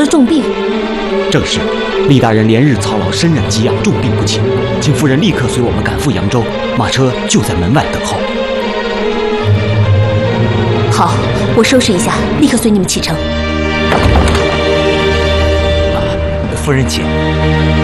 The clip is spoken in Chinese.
重病。 正是，厉大人连日操劳，身染疾痒，重病不起，请夫人立刻随我们赶赴扬州，马车就在门外等候。 好，我收拾一下，立刻随你们启程。 夫人请。